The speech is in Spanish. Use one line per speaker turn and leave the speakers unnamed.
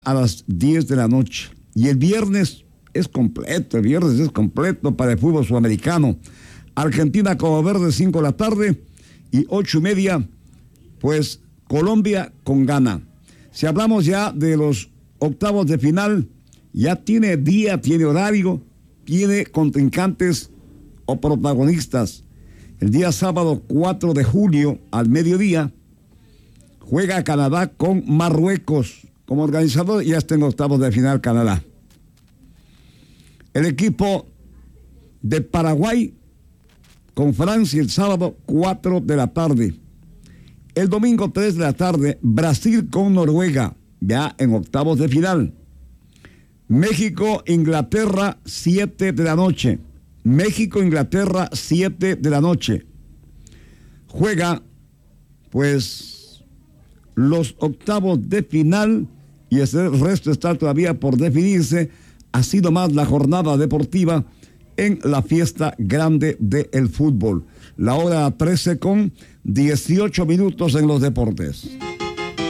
a las 10 de la noche. Y el viernes es completo, para el fútbol sudamericano. Argentina, Cabo Verde, 5 de la tarde, y 8:30, pues Colombia con Ghana. Si hablamos ya de los octavos de final, ya tiene día, tiene horario, tiene contrincantes o protagonistas. El día sábado 4 de julio al mediodía juega Canadá con Marruecos. Como organizador ya está en octavos de final Canadá. El equipo de Paraguay con Francia el sábado 4 de la tarde. El domingo 3 de la tarde, Brasil con Noruega, ya en octavos de final. México, Inglaterra, 7 de la noche. México, Inglaterra, 7 de la noche. Juega, pues, los octavos de final y el resto está todavía por definirse. Ha sido más la jornada deportiva en la fiesta grande del fútbol. La hora 13:18 en los deportes.